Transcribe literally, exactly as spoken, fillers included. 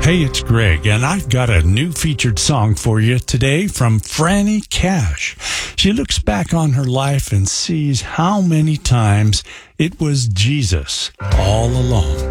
Hey, it's Greg, and I've got a new featured song for you today from Franny Cash. She looks back on her life and sees how many times it was Jesus all along.